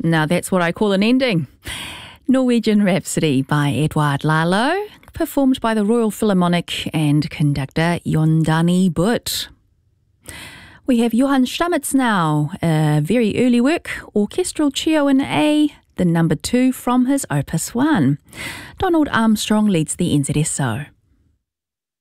Now that's what I call an ending. Norwegian Rhapsody by Edvard Lalo, performed by the Royal Philharmonic and conductor Jon Dani Butt. We have Johann Stamitz now, a very early work, Orchestral Trio in A, the number 2 from his Opus 1. Donald Armstrong leads the NZSO.